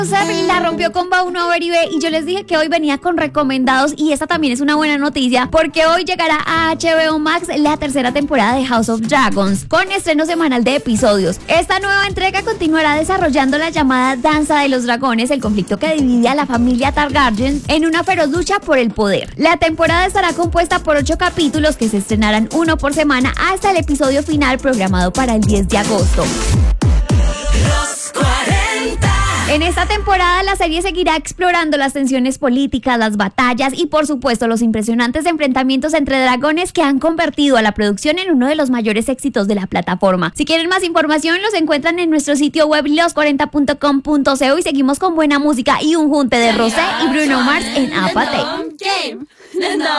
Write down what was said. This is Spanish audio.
Joseph la rompió con Bauno Beribe y yo les dije que hoy venía con recomendados y esta también es una buena noticia porque hoy llegará a HBO Max la tercera temporada de House of Dragons con estreno semanal de episodios. Esta nueva entrega continuará desarrollando la llamada Danza de los Dragones, el conflicto que divide a la familia Targaryen en una feroz lucha por el poder. La temporada estará compuesta por 8 capítulos que se estrenarán uno por semana hasta el episodio final programado para el 10 de agosto. Los 40. En esta temporada la serie seguirá explorando las tensiones políticas, las batallas y por supuesto los impresionantes enfrentamientos entre dragones que han convertido a la producción en uno de los mayores éxitos de la plataforma. Si quieren más información los encuentran en nuestro sitio web los40.com.co y seguimos con buena música y un junte de Rosé y Bruno Mars en Apathy.